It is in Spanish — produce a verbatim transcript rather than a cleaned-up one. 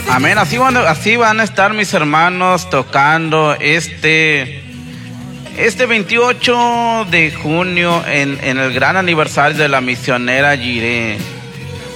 Amén, así van, así van a estar mis hermanos tocando este, este veintiocho de junio en, en el gran aniversario de la misionera Jiré.